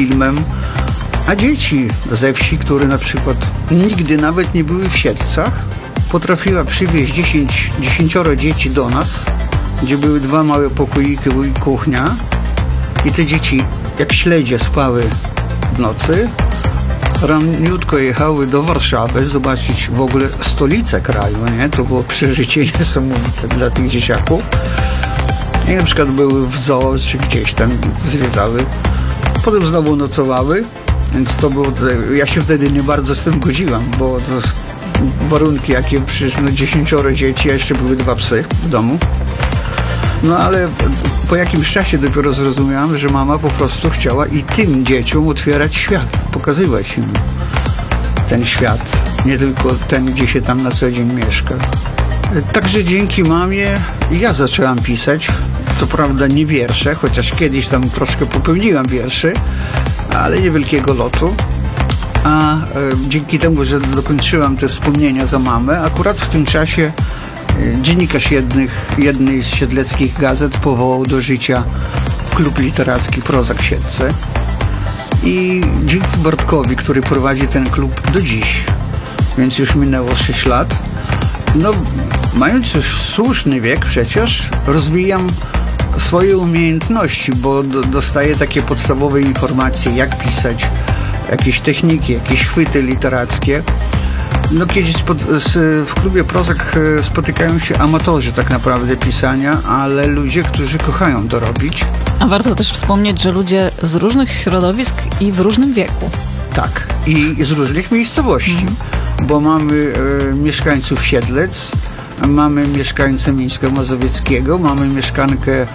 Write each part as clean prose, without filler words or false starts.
filmem, a dzieci ze wsi, które na przykład nigdy nawet nie były w Siedlcach, potrafiła przywieźć 10 dzieci do nas, gdzie były 2 małe pokoiki i kuchnia, i te dzieci jak śledzie spały w nocy, raniutko jechały do Warszawy zobaczyć w ogóle stolicę kraju, nie? To było przeżycie niesamowite dla tych dzieciaków. I na przykład były w zoo, czy gdzieś tam zwiedzały. Potem znowu nocowały, więc to było, ja się wtedy nie bardzo z tym godziłam, bo to warunki jakie, przecież 10 dzieci, a jeszcze były 2 psy w domu. No ale po jakimś czasie dopiero zrozumiałam, że mama po prostu chciała i tym dzieciom otwierać świat, pokazywać im ten świat, nie tylko ten, gdzie się tam na co dzień mieszka. Także dzięki mamie ja zaczęłam pisać, co prawda nie wiersze, chociaż kiedyś tam troszkę popełniłam wierszy, ale niewielkiego lotu. A dzięki temu, że dokończyłam te wspomnienia za mamę, akurat w tym czasie dziennikarz jednej z siedleckich gazet powołał do życia klub literacki Prozak Siedlce. I dzięki Bartkowi, który prowadzi ten klub do dziś, więc już minęło 6 lat, no mając już słuszny wiek przecież, rozwijam swoje umiejętności, bo dostaję takie podstawowe informacje, jak pisać, jakieś techniki, jakieś chwyty literackie. No kiedyś w klubie Prozak spotykają się amatorzy tak naprawdę pisania, ale ludzie, którzy kochają to robić. A warto też wspomnieć, że ludzie z różnych środowisk i w różnym wieku. Tak, i z różnych miejscowości, bo mamy mieszkańców Siedlec, mamy mieszkańcę Mińska Mazowieckiego, mamy mieszkankę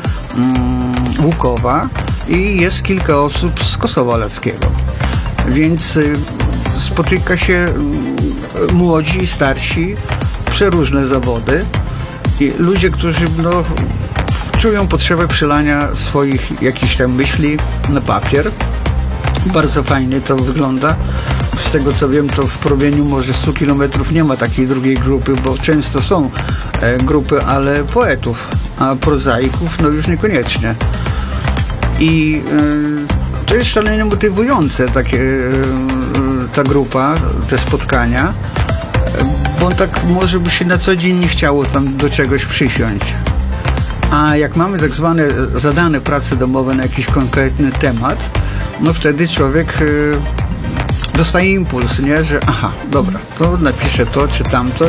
Łukowa i jest kilka osób z Kosowa Lackiego. Więc spotyka się młodzi, starsi, przeróżne zawody i ludzie, którzy czują potrzebę przelania swoich jakichś tam myśli na papier. Bardzo fajnie to wygląda. Z tego co wiem, to w promieniu może 100 kilometrów nie ma takiej drugiej grupy, bo często są grupy, ale poetów, a prozaików już niekoniecznie. I to jest szalenie motywujące ta grupa, te spotkania, bo tak może by się na co dzień nie chciało tam do czegoś przysiąść. A jak mamy tak zwane zadane prace domowe na jakiś konkretny temat, no wtedy człowiek dostaje impuls, nie? Że aha, dobra, to napiszę to czy tamto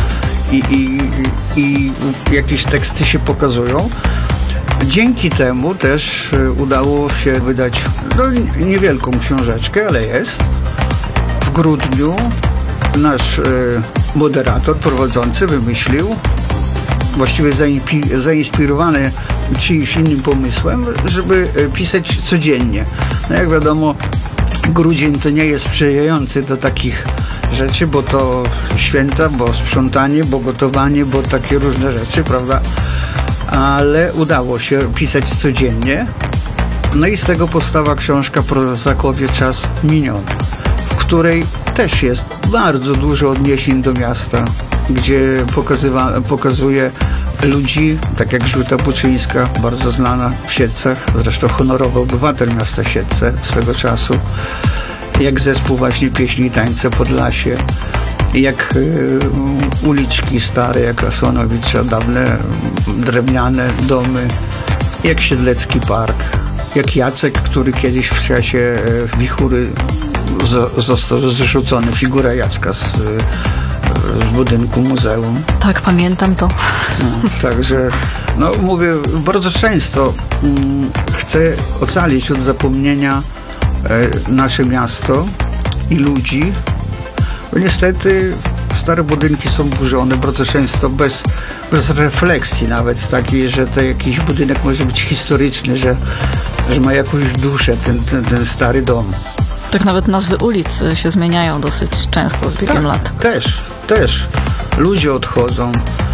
i jakieś teksty się pokazują. Dzięki temu też udało się wydać niewielką książeczkę, ale jest. W grudniu nasz moderator prowadzący wymyślił, właściwie zainspirowany czyimś innym pomysłem, żeby pisać codziennie. No jak wiadomo, grudzień to nie jest sprzyjający do takich rzeczy, bo to święta, bo sprzątanie, bo gotowanie, bo takie różne rzeczy, prawda? Ale udało się pisać codziennie. No i z tego powstała książka Prozakowie Czas Miniony, w której też jest bardzo dużo odniesień do miasta, gdzie pokazuje ludzi, tak jak Żółta Buczyńska, bardzo znana w Siedlcach, zresztą honorowy obywatel miasta Siedlce swego czasu, jak zespół właśnie Pieśni i Tańce Podlasie, jak uliczki stare, jak Asłanowicza, dawne drewniane domy, jak Siedlecki Park, jak Jacek, który kiedyś w czasie wichury został zrzucony, figura Jacka z budynku muzeum. Tak, pamiętam to. Także, mówię, bardzo często chcę ocalić od zapomnienia nasze miasto i ludzi, bo niestety stare budynki są burzone bardzo często bez refleksji nawet takiej, że to jakiś budynek może być historyczny, że ma jakąś duszę ten stary dom. Tak nawet nazwy ulic się zmieniają dosyć często z biegiem lat. Też. Ludzie odchodzą.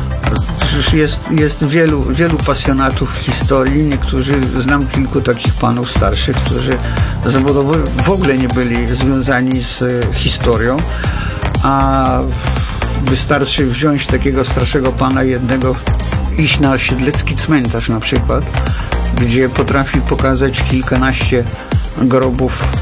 Jest wielu pasjonatów historii. Znam kilku takich panów starszych, którzy zawodowo w ogóle nie byli związani z historią, a wystarczy wziąć takiego starszego pana jednego, iść na siedlecki cmentarz na przykład, gdzie potrafi pokazać kilkanaście grobów